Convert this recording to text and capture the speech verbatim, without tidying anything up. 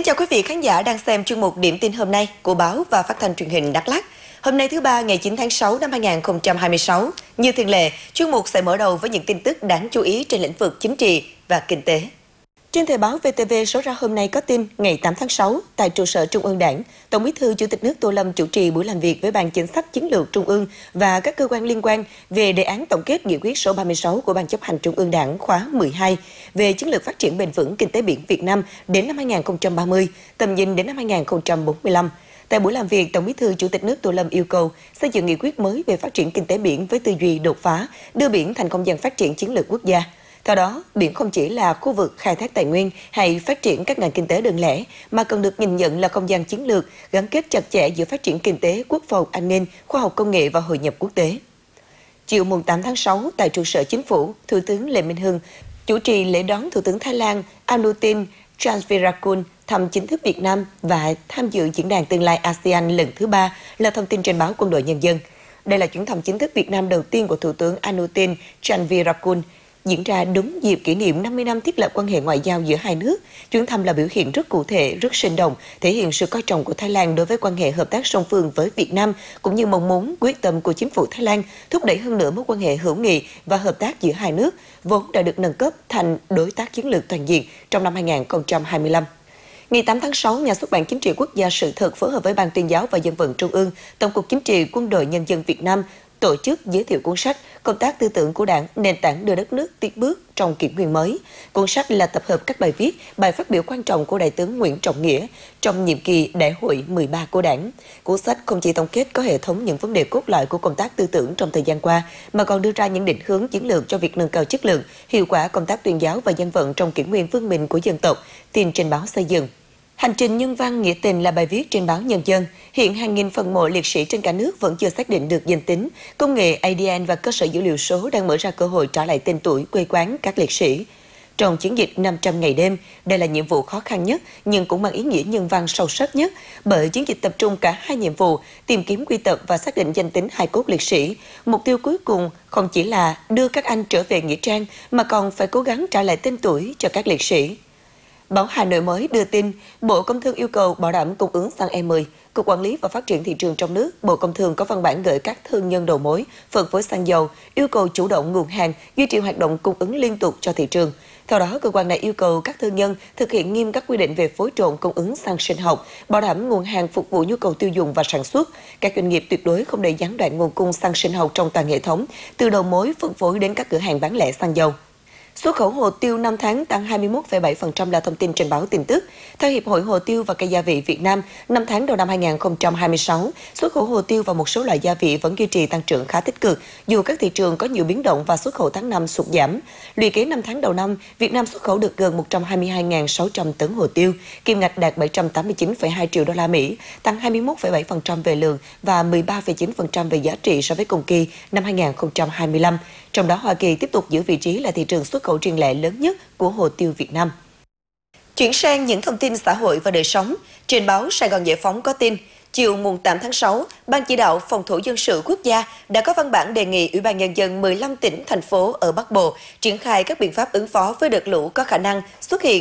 chào quý vị khán giả đang xem chuyên mục Điểm tin hôm nay của báo và phát thanh truyền hình Đắk Lắk. Hôm nay thứ ba ngày chín tháng sáu năm hai nghìn không trăm hai mươi sáu, như thường lệ, chuyên mục sẽ mở đầu với những tin tức đáng chú ý trên lĩnh vực chính trị và kinh tế. Trên thời báo vê tê vê số ra hôm nay có tin ngày tám tháng sáu, tại trụ sở Trung ương Đảng, Tổng Bí thư Chủ tịch nước Tô Lâm chủ trì buổi làm việc với Ban Chính sách Chiến lược Trung ương và các cơ quan liên quan về đề án tổng kết nghị quyết số ba mươi sáu của Ban Chấp hành Trung ương Đảng khóa mười hai về chiến lược phát triển bền vững kinh tế biển Việt Nam đến năm hai nghìn không trăm ba mươi, tầm nhìn đến năm hai nghìn không trăm bốn mươi lăm. Tại buổi làm việc, Tổng Bí thư Chủ tịch nước Tô Lâm yêu cầu xây dựng nghị quyết mới về phát triển kinh tế biển với tư duy đột phá, đưa biển thành không gian phát triển chiến lược quốc gia. Theo đó, biển không chỉ là khu vực khai thác tài nguyên hay phát triển các ngành kinh tế đơn lẻ, mà cần được nhìn nhận là không gian chiến lược, gắn kết chặt chẽ giữa phát triển kinh tế, quốc phòng, an ninh, khoa học công nghệ và hội nhập quốc tế. Chiều mùng tám tháng sáu, tại trụ sở Chính phủ, Thủ tướng Lê Minh Hưng chủ trì lễ đón Thủ tướng Thái Lan Anutin Charnvirakul thăm chính thức Việt Nam và tham dự diễn đàn tương lai a sê an lần thứ ba, là thông tin trên báo Quân đội Nhân dân. Đây là chuyến thăm chính thức Việt Nam đầu tiên của Thủ tướng Anutin Charnvirakul, diễn ra đúng dịp kỷ niệm năm mươi năm thiết lập quan hệ ngoại giao giữa hai nước. Chuyến thăm là biểu hiện rất cụ thể, rất sinh động, thể hiện sự coi trọng của Thái Lan đối với quan hệ hợp tác song phương với Việt Nam, cũng như mong muốn, quyết tâm của chính phủ Thái Lan thúc đẩy hơn nữa mối quan hệ hữu nghị và hợp tác giữa hai nước, vốn đã được nâng cấp thành đối tác chiến lược toàn diện trong năm hai nghìn không trăm hai mươi lăm. Ngày tám tháng sáu, Nhà xuất bản Chính trị Quốc gia Sự thật phối hợp với Ban Tuyên giáo và Dân vận Trung ương, Tổng cục Chính trị Quân đội Nhân dân Việt Nam tổ chức giới thiệu cuốn sách Công tác tư tưởng của Đảng, nền tảng đưa đất nước tiến bước trong kỷ nguyên mới. Cuốn sách là tập hợp các bài viết, bài phát biểu quan trọng của Đại tướng Nguyễn Trọng Nghĩa trong nhiệm kỳ Đại hội mười ba của Đảng. Cuốn sách không chỉ tổng kết có hệ thống những vấn đề cốt lõi của công tác tư tưởng trong thời gian qua, mà còn đưa ra những định hướng chiến lược cho việc nâng cao chất lượng, hiệu quả công tác tuyên giáo và dân vận trong kỷ nguyên vương mình của dân tộc. Tin trên báo Xây dựng. Hành trình nhân văn nghĩa tình là bài viết trên báo Nhân dân. Hiện hàng nghìn phần mộ liệt sĩ trên cả nước vẫn chưa xác định được danh tính. Công nghệ a đê en và cơ sở dữ liệu số đang mở ra cơ hội trả lại tên tuổi, quê quán các liệt sĩ. Trong chiến dịch năm trăm ngày đêm, đây là nhiệm vụ khó khăn nhất nhưng cũng mang ý nghĩa nhân văn sâu sắc nhất, bởi chiến dịch tập trung cả hai nhiệm vụ, tìm kiếm, quy tập và xác định danh tính hài cốt liệt sĩ. Mục tiêu cuối cùng không chỉ là đưa các anh trở về nghĩa trang, mà còn phải cố gắng trả lại tên tuổi cho các liệt sĩ. Báo Hà Nội mới đưa tin, Bộ Công Thương yêu cầu bảo đảm cung ứng xăng E mười. Cục Quản lý và Phát triển Thị trường trong nước, Bộ Công Thương có văn bản gửi các thương nhân đầu mối, phân phối xăng dầu, yêu cầu chủ động nguồn hàng, duy trì hoạt động cung ứng liên tục cho thị trường. Theo đó, cơ quan này yêu cầu các thương nhân thực hiện nghiêm các quy định về phối trộn cung ứng xăng sinh học, bảo đảm nguồn hàng phục vụ nhu cầu tiêu dùng và sản xuất. Các doanh nghiệp tuyệt đối không để gián đoạn nguồn cung xăng sinh học trong toàn hệ thống, từ đầu mối phân phối đến các cửa hàng bán lẻ xăng dầu. Xuất khẩu hồ tiêu năm tháng tăng hai mươi mốt phẩy bảy phần trăm là thông tin trên báo Tin tức. Theo Hiệp hội Hồ tiêu và Cây gia vị Việt Nam, năm tháng đầu năm hai nghìn không trăm hai mươi sáu, xuất khẩu hồ tiêu và một số loại gia vị vẫn duy trì tăng trưởng khá tích cực, dù các thị trường có nhiều biến động và xuất khẩu tháng năm sụt giảm. Lũy kế năm tháng đầu năm, Việt Nam xuất khẩu được gần một trăm hai mươi hai nghìn sáu trăm tấn hồ tiêu, kim ngạch đạt bảy trăm tám mươi chín phẩy hai triệu đô la Mỹ, tăng hai mươi mốt phẩy bảy phần trăm về lượng và mười ba phẩy chín phần trăm về giá trị so với cùng kỳ năm hai nghìn không trăm hai mươi lăm. Trong đó, Hoa Kỳ tiếp tục giữ vị trí là thị trường xuất khẩu riêng lẻ lớn nhất của hồ tiêu Việt Nam. Chuyển sang những thông tin xã hội và đời sống, trên báo Sài Gòn Giải phóng có tin, chiều mùng tám tháng sáu, Ban chỉ đạo phòng thủ dân sự quốc gia đã có văn bản đề nghị Ủy ban Nhân dân mười lăm tỉnh, thành phố ở Bắc Bộ triển khai các biện pháp ứng phó với đợt lũ có khả năng xuất hiện